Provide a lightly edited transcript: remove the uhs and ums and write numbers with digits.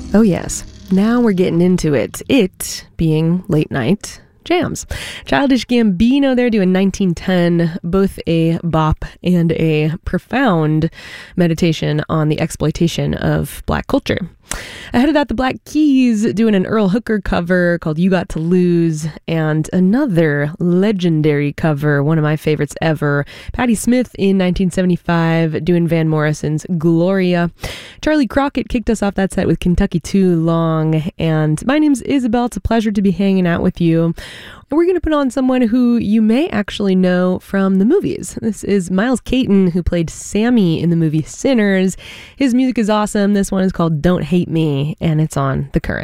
Oh yes, now we're getting into it. It being late night jams. Childish Gambino there doing 1910, both a bop and a profound meditation on the exploitation of Black culture. Ahead of that, the Black Keys doing an Earl Hooker cover called You Got to Lose, and another legendary cover, one of my favorites ever, Patti Smith in 1975 doing Van Morrison's Gloria. Charlie Crockett kicked us off that set with Kentucky Too Long, and my name's Isabel. It's a pleasure to be hanging out with you. And we're going to put on someone who you may actually know from the movies. This is Miles Caton, who played Sammy in the movie Sinners. His music is awesome. This one is called Don't Hate Me, and it's on The Current.